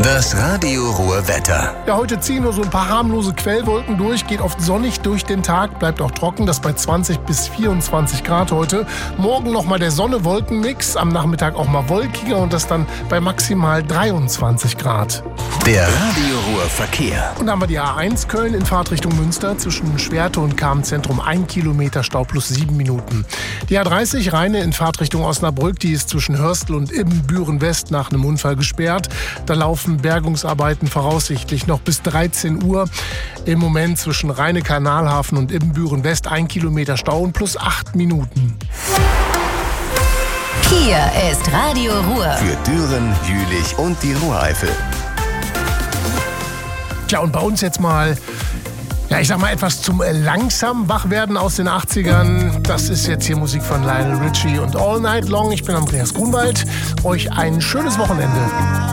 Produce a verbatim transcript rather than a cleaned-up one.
Das Radio Ruhr Wetter. Ja, heute ziehen nur so ein paar harmlose Quellwolken durch, geht oft sonnig durch den Tag, bleibt auch trocken, das bei zwanzig bis vierundzwanzig Grad heute. Morgen nochmal der Sonne-Wolken-Mix, am Nachmittag auch mal wolkiger und das dann bei maximal dreiundzwanzig Grad. Der Radio Ruhr Verkehr. Und dann haben wir die A eins Köln in Fahrtrichtung Münster zwischen Schwerte und Kahn-Zentrum ein Kilometer Stau plus sieben Minuten. Die A dreißig Rheine in Fahrtrichtung Osnabrück, die ist zwischen Hörstel und Ibbenbüren West nach einem Unfall gesperrt. Da laufen Bergungsarbeiten voraussichtlich noch bis dreizehn Uhr. Im Moment zwischen Rheine-Kanalhafen und Ibbenbüren West ein Kilometer Stau und plus acht Minuten. Hier ist Radio Ruhr. Für Düren, Jülich und die Ruhreifel. Tja, und bei uns jetzt mal, ja, ich sag mal etwas zum langsam Wachwerden aus den achtzigern. Das ist jetzt hier Musik von Lionel Richie und All Night Long. Ich bin Andreas Grunwald. Euch ein schönes Wochenende.